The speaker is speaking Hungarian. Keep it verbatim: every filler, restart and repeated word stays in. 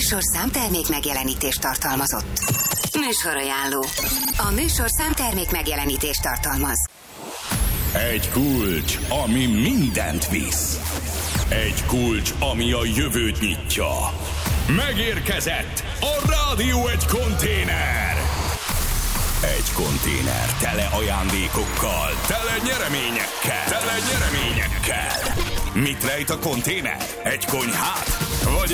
műsor számtermék megjelenítést tartalmazott. Műsorajánló. A műsor számtermék megjelenítést tartalmaz. Egy kulcs, ami mindent visz. Egy kulcs, ami a jövőt nyitja. Megérkezett a Rádió Egy konténer. Egy konténer tele ajándékokkal, tele nyereményekkel, tele nyereményekkel. Mit rejt a konténer? Egy konyhát? Vagy